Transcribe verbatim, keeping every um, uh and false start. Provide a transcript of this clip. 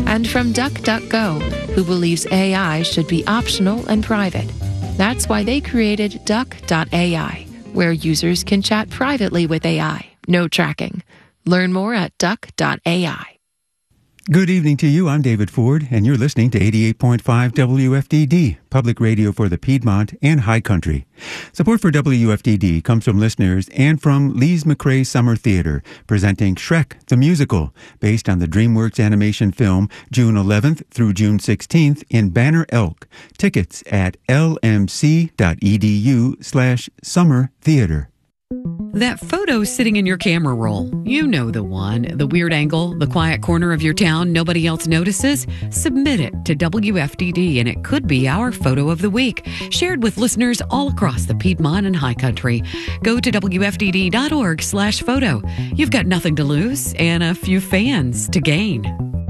And from DuckDuckGo, who believes A I should be optional and private. That's why they created Duck dot A I, where users can chat privately with A I. No tracking. Learn more at Duck dot A I. Good evening to you. I'm David Ford, and you're listening to eighty-eight point five W F D D, public radio for the Piedmont and High Country. Support for W F D D comes from listeners and from Lees McRae Summer Theater, presenting Shrek the Musical, based on the DreamWorks animation film, June eleventh through June sixteenth in Banner Elk. Tickets at lmc.edu slash summer theater. That photo sitting in your camera roll, you know the one, the weird angle, the quiet corner of your town nobody else notices. Submit it to W F D D and it could be our photo of the week, shared with listeners all across the Piedmont and High Country. Go to W F D D dot org slash photo. You've got nothing to lose and a few fans to gain.